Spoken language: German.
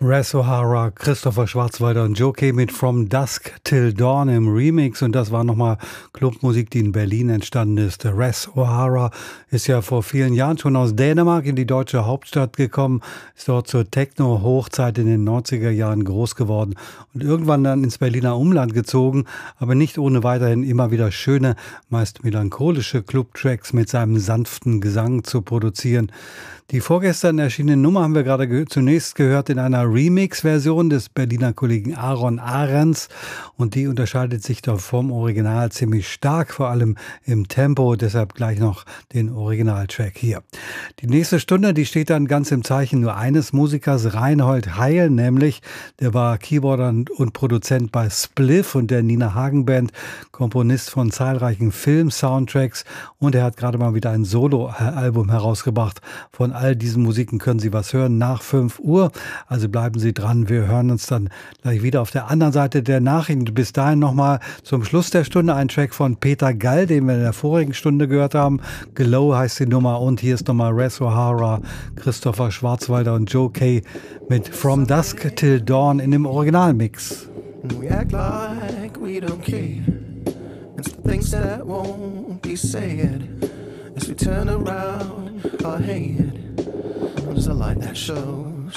Res O'Hara, Christopher Schwarzwälder und Joe Kay mit From Dusk Till Dawn im Remix. Und das war nochmal Clubmusik, die in Berlin entstanden ist. Res O'Hara ist ja vor vielen Jahren schon aus Dänemark in die deutsche Hauptstadt gekommen, ist dort zur Techno-Hochzeit in den 90er Jahren groß geworden und irgendwann dann ins Berliner Umland gezogen, aber nicht ohne weiterhin immer wieder schöne, meist melancholische Clubtracks mit seinem sanften Gesang zu produzieren. Die vorgestern erschienene Nummer haben wir gerade zunächst gehört in einer Remix-Version des Berliner Kollegen Aaron Ahrens und die unterscheidet sich doch vom Original ziemlich stark, vor allem im Tempo, deshalb gleich noch den Originaltrack hier. Die nächste Stunde, die steht dann ganz im Zeichen nur eines Musikers, Reinhold Heil, nämlich der war Keyboarder und Produzent bei Spliff und der Nina Hagen Band, Komponist von zahlreichen Film-Soundtracks und er hat gerade mal wieder ein Solo-Album herausgebracht. Von all diesen Musiken können Sie was hören nach 5 Uhr. Also bleiben Sie dran. Wir hören uns dann gleich wieder auf der anderen Seite der Nachrichten. Bis dahin nochmal zum Schluss der Stunde ein Track von Peter Gall, den wir in der vorigen Stunde gehört haben. Glow heißt die Nummer und hier ist nochmal Res O'Hara, Christopher Schwarzwälder und Joe Kay mit From Dusk Till Dawn in dem Originalmix. We act like we don't care. It's the things that won't be said as we turn around our head. There's a light that shows